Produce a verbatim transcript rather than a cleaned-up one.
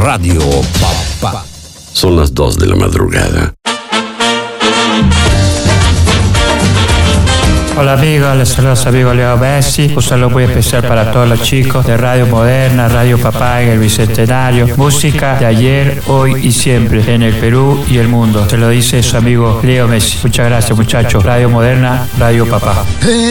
Radio Papá. Son las dos de la madrugada. Hola amigos, les saluda su amigo Leo Messi. Un saludo muy especial para todos los chicos de Radio Moderna, Radio Papá en el Bicentenario. Música de ayer, hoy y siempre en el Perú y el mundo. Se lo dice su amigo Leo Messi. Muchas gracias muchachos. Radio Moderna, Radio Papá.